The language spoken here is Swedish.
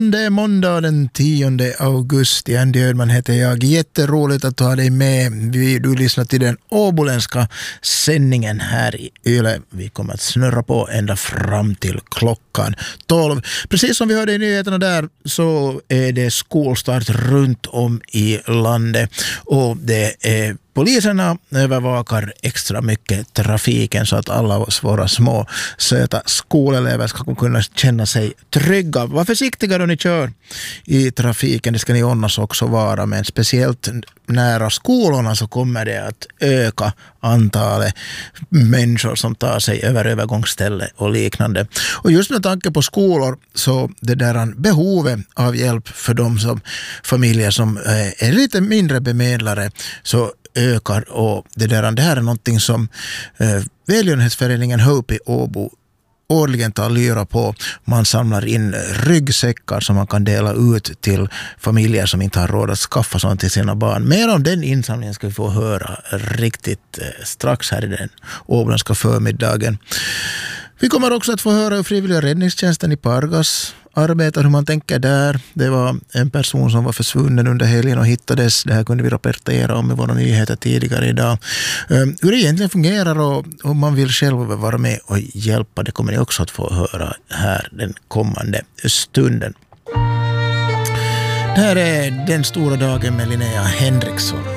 Det är måndag den 10 augusti. Andy Ödman heter jag. Jätteroligt att ha dig med. Du lyssnar till den åboländska sändningen här i Yle. Vi kommer att snurra på ända fram till klockan 12. Precis som vi hörde i nyheterna där så är det skolstart runt om i landet. Och det är poliserna övervakar extra mycket trafiken så att alla våra små söta skolelever ska kunna känna sig trygga. Var försiktiga då ni kör i trafiken, det ska ni annars också vara, men speciellt nära skolorna så kommer det att öka antalet människor som tar sig över övergångsställe och liknande. Och just med tanke på skolor så det där behovet av hjälp för de som familjer som är lite mindre bemedlare så ökar, och det här är någonting som välgörenhetsföreningen Hope i Åbo årligen tar lyra på. Man samlar in ryggsäckar som man kan dela ut till familjer som inte har råd att skaffa sånt till sina barn. Mer om den insamlingen ska vi få höra riktigt strax här i den åboländska förmiddagen. Vi kommer också att få höra hur frivilliga räddningstjänsten i Pargas arbetar, hur man tänker där. Det var en person som var försvunnen under helgen och hittades. Det här kunde vi rapportera om i våra nyheter tidigare idag. Hur det egentligen fungerar och om man vill själv vara med och hjälpa, det kommer ni också att få höra här den kommande stunden. Det här är Den stora dagen med Linnea Henriksson.